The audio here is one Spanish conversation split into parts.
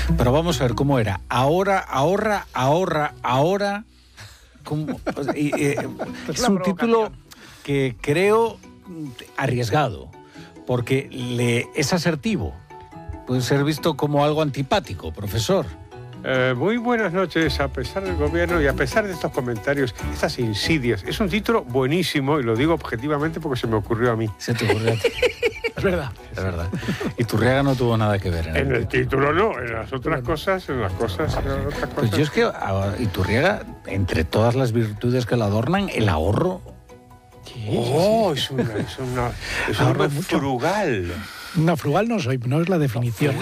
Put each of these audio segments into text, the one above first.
Pero vamos a ver cómo era. Ahora. Es un título que creo arriesgado, porque es asertivo. Puede ser visto como algo antipático, profesor. Muy buenas noches, a pesar del gobierno y a pesar de estos comentarios, estas insidias. Es un título buenísimo y lo digo objetivamente porque se me ocurrió a mí. Se te ocurrió a ti. Es verdad. Iturriaga no tuvo nada que ver en el título no, en las otras cosas, Pues yo es que Iturriaga, entre todas las virtudes que la adornan, el ahorro. Es un hombre frugal. No, frugal no soy, no es la definición.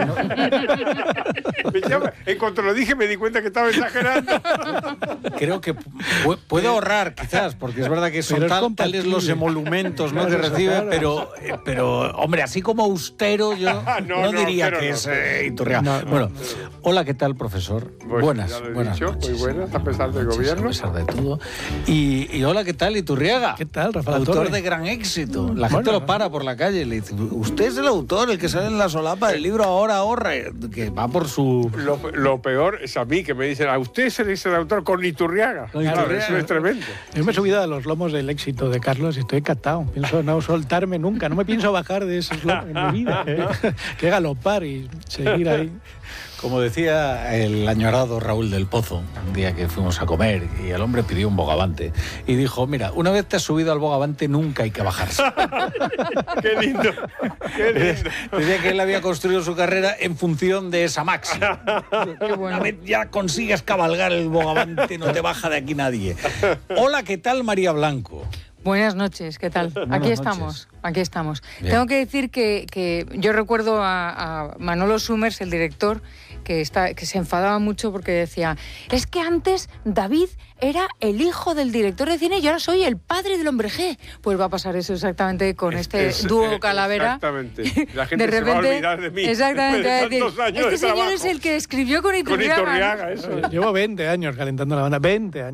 En cuanto lo dije me di cuenta que estaba exagerando. Creo que puede ahorrar, quizás, porque es verdad que son tales los emolumentos, ¿no?, que recibe, pero hombre, así como austero, yo no diría que es Iturriaga. Bueno, hola, ¿qué tal, profesor? Buenas noches. Muy buenas, a pesar del gobierno. A pesar de todo. Y hola, ¿qué tal, Iturriaga? ¿Qué tal, Rafael? Autor de gran éxito. La gente lo para por la calle y le dice, usted es el autor, el que sale en la solapa del libro Ahora ahorra, que va por su... Lo peor es a mí, que me dicen, a usted se le dice el autor con Iturriaga. Claro, eso es tremendo. Yo me he subido a los lomos del éxito de Carlos y estoy encantado. Pienso no soltarme nunca, no me pienso bajar de esos lomos en mi vida. Que galopar y seguir ahí. Como decía el añorado Raúl del Pozo, un día que fuimos a comer y el hombre pidió un bogavante y dijo, mira, una vez te has subido al bogavante nunca hay que bajarse. ¡Qué lindo! Decía que él había construido su carrera en función de esa máxima. Una vez ya consigues cabalgar el bogavante, no te baja de aquí nadie. Hola, ¿qué tal, María Blanco? Buenas noches, ¿qué tal? Aquí estamos. Bien. Tengo que decir que yo recuerdo a Manolo Summers, el director, que se enfadaba mucho porque decía, es que antes David era el hijo del director de cine y ahora soy el padre del hombre G. Pues va a pasar eso exactamente con este dúo Calavera. Exactamente. La gente de repente, se va a olvidar de mí. Exactamente. De tantos años este de señor trabajo. es el que escribió con Iturriaga. Eso. Llevo 20 años calentando la banda, 20 años.